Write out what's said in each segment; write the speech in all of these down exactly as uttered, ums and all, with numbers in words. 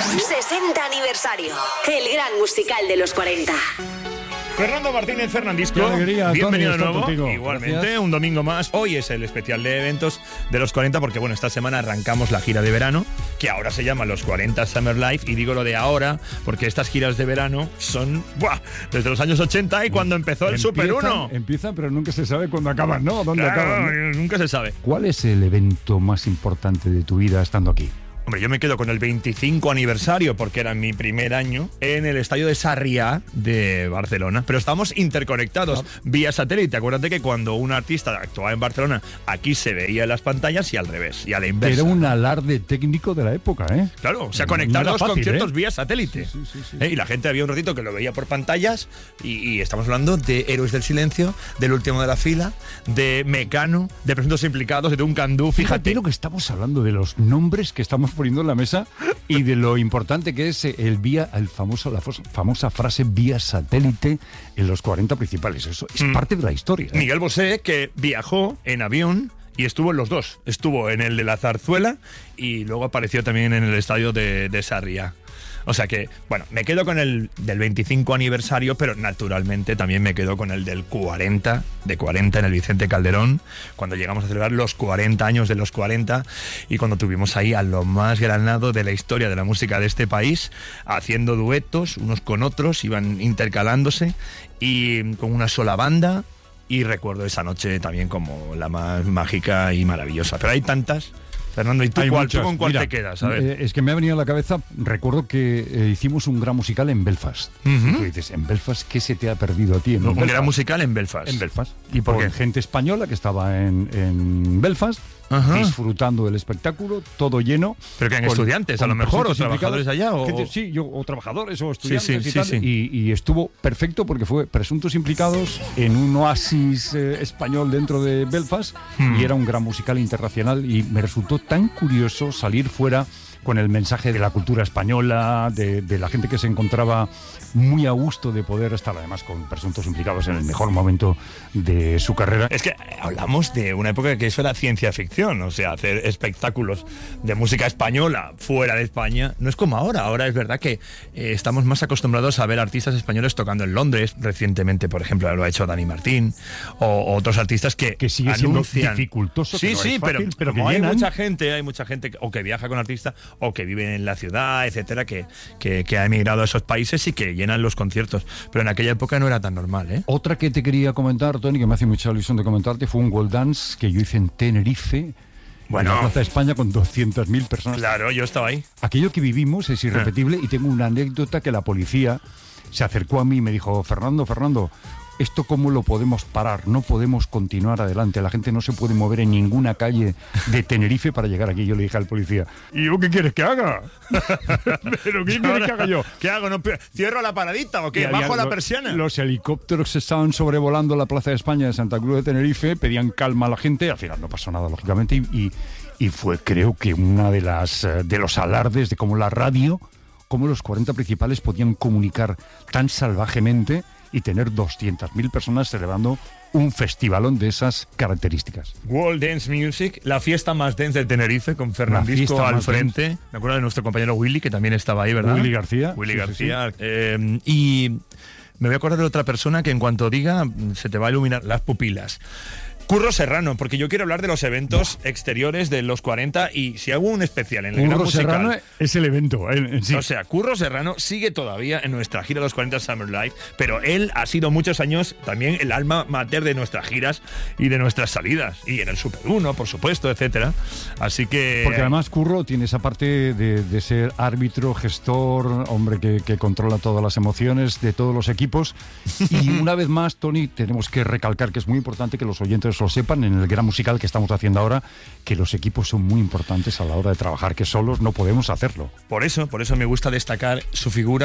sesenta aniversario. El gran musical de los cuarenta. Fernando Martínez Fernandisco, alegría, bienvenido Tony, de nuevo. contigo. Igualmente, Gracias. un domingo más. Hoy es el especial de eventos de los cuarenta porque, bueno, esta semana arrancamos la gira de verano, que ahora se llama los cuarenta Summer Life, y digo lo de ahora porque estas giras de verano son, ¡buah!, desde los años ochenta y cuando empezó el Empiezan, Super uno. Empiezan, pero nunca se sabe cuándo acaban, ¿no? ¿Dónde Claro, acaban? ¿no? nunca se sabe. ¿Cuál es el evento más importante de tu vida estando aquí? Hombre, yo me quedo con el veinticinco aniversario porque era mi primer año en el estadio de Sarriá de Barcelona. Pero estamos interconectados ah. vía satélite. Acuérdate que cuando un artista actuaba en Barcelona, aquí se veía en las pantallas y al revés, y a la inversa. Era un alarde técnico de la época, ¿eh? Claro, o sea, conectar no los fácil, conciertos ¿eh? vía satélite. Sí, sí, sí, sí. ¿Eh? Y la gente había un ratito que lo veía por pantallas y, y estamos hablando de Héroes del Silencio, del Último de la Fila, de Mecano, de Presuntos Implicados, de Duncan Du. Fíjate, Fíjate lo que estamos hablando, de los nombres que estamos poniendo en la mesa y de lo importante que es el vía, el famoso, la fos- famosa frase vía satélite en los cuarenta principales. Eso es Mm. parte de la historia, ¿eh? Miguel Bosé, que viajó en avión y estuvo en los dos. Estuvo en el de la Zarzuela y luego apareció también en el estadio de, de Sarriá. O sea que, bueno, me quedo con el del veinticinco aniversario, pero naturalmente también me quedo con el del cuarenta, de cuarenta en el Vicente Calderón, cuando llegamos a celebrar los cuarenta años de los cuarenta y cuando tuvimos ahí a lo más granado de la historia de la música de este país, haciendo duetos unos con otros, iban intercalándose y con una sola banda. Y recuerdo esa noche también como la más mágica y maravillosa. Pero hay tantas. Fernando, ¿y tú, Hay cuál, muchas. tú con cuál Mira, te quedas? A ver. eh, es que me ha venido a la cabeza, recuerdo que eh, hicimos un gran musical en Belfast. Ujú. Y tú dices, ¿en Belfast qué se te ha perdido a ti? En Un Belfast? gran musical en Belfast. En Belfast. ¿Y por Con qué? gente española que estaba en, en Belfast, Ajá. disfrutando del espectáculo, todo lleno. Pero que eran con- estudiantes, a con lo mejor, o presuntos trabajadores implicados. allá, o- Gente- sí, yo, o trabajadores, o estudiantes sí, y sí, tal. sí. Y, y estuvo perfecto porque fue presuntos implicados en un oasis eh, español dentro de Belfast, Hmm. y era un gran musical internacional, y me resultó tan curioso salir fuera con el mensaje de la cultura española, de, de la gente que se encontraba muy a gusto de poder estar además con presuntos implicados en el mejor momento de su carrera. Es que hablamos de una época que eso era ciencia ficción, o sea, hacer espectáculos de música española fuera de España no es como ahora. Ahora es verdad que eh, estamos más acostumbrados a ver artistas españoles tocando en Londres. Recientemente, por ejemplo, lo ha hecho Dani Martín, o, o otros artistas que, Que sigue siendo anuncian. dificultoso, que Sí, no sí, es pero, fácil, pero como que hay llenan. mucha gente, hay mucha gente que- o que viaja con artistas o que vive en la ciudad, etcétera, que, que, que ha emigrado a esos países y que llenan los conciertos. Pero en aquella época no era tan normal, ¿eh? Otra que te quería comentar, Tony, que me hace mucha ilusión de comentarte, fue un World Dance que yo hice en Tenerife, Bueno. en la Plaza de España, con doscientas mil personas. Claro, yo estaba ahí. Aquello que vivimos es irrepetible, y tengo una anécdota que la policía se acercó a mí y me dijo, Fernando, Fernando, ¿esto cómo lo podemos parar? No podemos continuar adelante. La gente no se puede mover en ninguna calle de Tenerife para llegar aquí. Yo le dije al policía, ¿y yo qué quieres que haga? ¿Pero qué quieres que haga yo? ¿Qué hago? ¿No pe- ¿Cierro la paradita o Y qué? había ¿Bajo la lo- persiana? Los helicópteros estaban sobrevolando la Plaza de España de Santa Cruz de Tenerife, pedían calma a la gente, al final no pasó nada, lógicamente, y, y, y fue, creo que, una de las eh, de los alardes de cómo la radio, cómo los cuarenta principales podían comunicar tan salvajemente y tener doscientas mil personas celebrando un festivalón de esas características. World Dance Music, la fiesta más dance de Tenerife, con Fernandisco fiesta al más frente. Me acuerdo de nuestro compañero Willy, que también estaba ahí, ¿verdad? Willy García. Willy Sí, sí, García. Eh, y me voy a acordar de otra persona que en cuanto diga se te va a iluminar las pupilas. Curro Serrano, porque yo quiero hablar de los eventos exteriores de los cuarenta, y si hago un especial en el Gran Curro Musical, Serrano es el evento en, en sí. O sea, Curro Serrano sigue todavía en nuestra gira de los cuarenta Summer Life, pero él ha sido muchos años también el alma mater de nuestras giras y de nuestras salidas. Y en el Super uno, por supuesto, etcétera. Así que... Porque además Curro tiene esa parte de, de ser árbitro, gestor, hombre que, que controla todas las emociones de todos los equipos. Y una vez más, Tony, tenemos que recalcar que es muy importante que los oyentes lo sepan en el gran musical que estamos haciendo ahora, que los equipos son muy importantes a la hora de trabajar, que solos no podemos hacerlo. Por eso, por eso me gusta destacar su figura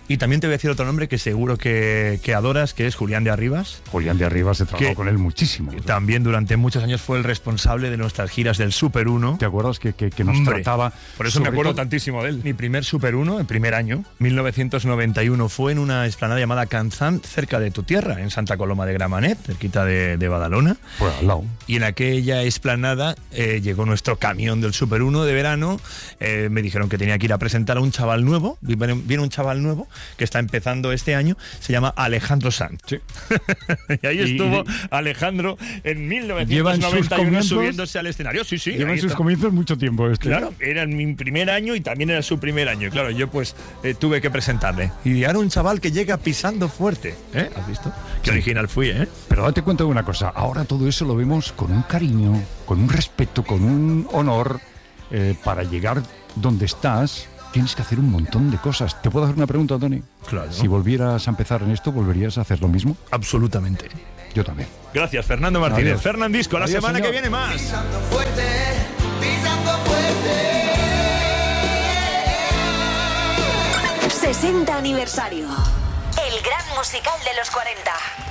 Y también te voy a decir otro nombre que seguro que, que adoras, que es Julián de Arribas. Julián de Arribas, he trabajado Que con él muchísimo. También durante muchos años fue el responsable de nuestras giras del Super uno. ¿Te acuerdas que, que, que nos Hombre, trataba? por eso me sobre acuerdo todo- tantísimo de él. Mi primer Super uno, el primer año, mil novecientos noventa y uno, fue en una explanada llamada Canzán, cerca de tu tierra, en Santa Coloma de Gramenet, cerquita de, de Badalona. Pues al lado. Y en aquella explanada eh, llegó nuestro camión del Super uno de verano. Eh, me dijeron que tenía que ir a presentar a un chaval nuevo. Viene, viene un chaval nuevo que está empezando este año. Se llama Alejandro Sanz. Sí. Y ahí Y- estuvo y- Alejandro en Lleva en sus mil novecientos noventa y uno comienzos- subiéndose al escenario. Sí, sí. Lleva ahí en sus está. comienzos mucho tiempo este. Claro, era mi primer año y también era su primer año. Claro, yo pues eh, tuve que presentarle. Y ahora un chaval que llega pisando fuerte. ¿Eh? ¿Has visto? Qué Sí. original fui, ¿eh? Pero date cuenta de una cosa, ahora todo eso lo vemos con un cariño, con un respeto, con un honor. Eh, para llegar donde estás, tienes que hacer un montón de cosas. ¿Te puedo hacer una pregunta, Tony? Claro. Si volvieras a empezar en esto, ¿volverías a hacer lo mismo? Absolutamente. Yo también. Gracias, Fernando Martínez. Adiós. Fernandisco, la Adiós, semana señor. que viene más. Pisando fuerte, pisando fuerte. sesenta aniversario. El gran musical de los cuarenta.